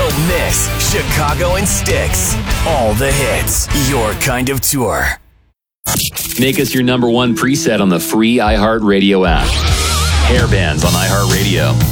Don't miss Chicago and Styx. All the hits. Your kind of tour. Make us your number one preset on the free iHeartRadio app. Hair bands on iHeartRadio.